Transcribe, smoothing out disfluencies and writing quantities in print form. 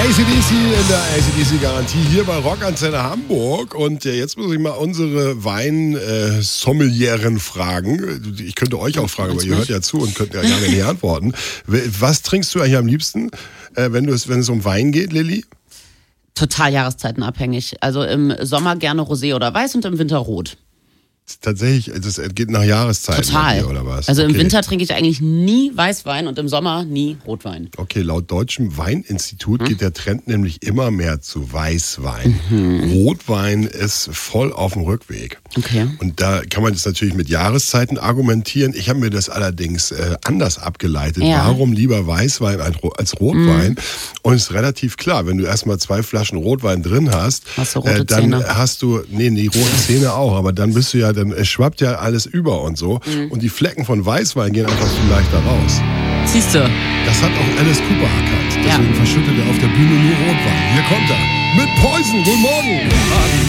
AC/DC in der AC/DC-Garantie hier bei Rockantenne Hamburg. Und jetzt muss ich mal unsere Wein-Sommelieren fragen. Ich könnte euch auch fragen, aber ihr hört ja zu und könnt ja gerne nicht antworten. Was trinkst du eigentlich am liebsten, wenn es um Wein geht, Lilly? Total jahreszeitenabhängig. Also im Sommer gerne Rosé oder Weiß und im Winter Rot. Tatsächlich, das geht nach Jahreszeiten. Total. Hier, oder was? Also okay. Im Winter trinke ich eigentlich nie Weißwein und im Sommer nie Rotwein. Okay, laut Deutschem Weininstitut geht der Trend nämlich immer mehr zu Weißwein. Rotwein ist voll auf dem Rückweg. Okay. Und da kann man das natürlich mit Jahreszeiten argumentieren. Ich habe mir das allerdings anders abgeleitet. Ja. Warum lieber Weißwein als Rotwein? Und es ist relativ klar, wenn du erstmal 2 Flaschen Rotwein drin hast, hast du rote dann Zähne. hast du, die roten Zähne auch, aber dann bist du ja, dann schwappt ja alles über und so. Und die Flecken von Weißwein gehen einfach viel leichter raus. Siehst du? Das hat auch Alice Cooper erkannt. Deswegen verschüttet er auf der Bühne nur Rotwein. Hier kommt er. Mit Poison. Guten Morgen.